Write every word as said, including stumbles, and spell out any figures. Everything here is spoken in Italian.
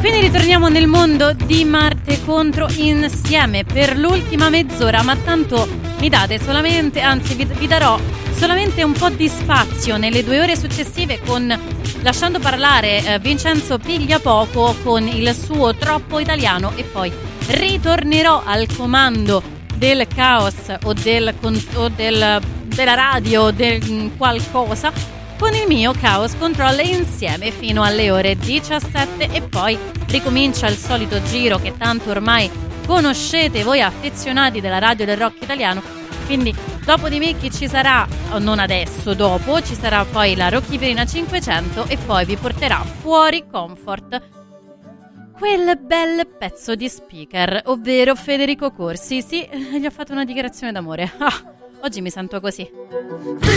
Quindi ritorniamo nel mondo di Marte contro insieme per l'ultima mezz'ora, ma tanto mi date solamente, anzi vi, vi darò solamente un po' di spazio nelle due ore successive, con lasciando parlare eh, Vincenzo Pigliapoco con il suo Troppo Italiano, e poi ritornerò al comando del caos o del, o del della radio o del qualcosa con il mio Chaos Control insieme fino alle ore diciassette, e poi ricomincia il solito giro che tanto ormai conoscete voi affezionati della radio del rock italiano. Quindi dopo di me chi ci sarà? Non adesso, dopo ci sarà poi la Rocchiperina cinquecento, e poi vi porterà fuori Comfort, quel bel pezzo di speaker, ovvero Federico Corsi. Sì, gli ho fatto una dichiarazione d'amore. Ah, oggi mi sento così.